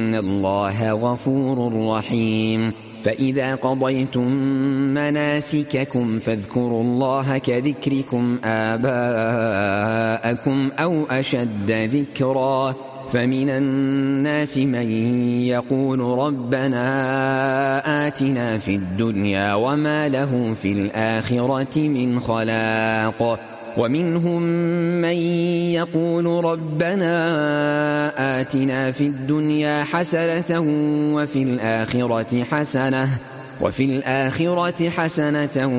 إن الله غفور رحيم. فإذا قضيتم مناسككم فاذكروا الله كذكركم آباءكم أو أشد ذكرا. فمن الناس من يقول ربنا آتنا في الدنيا وما له في الآخرة من خلاق. ومنهم من يقول ربنا آتنا في الدنيا حسنة وفي الآخرة حسنة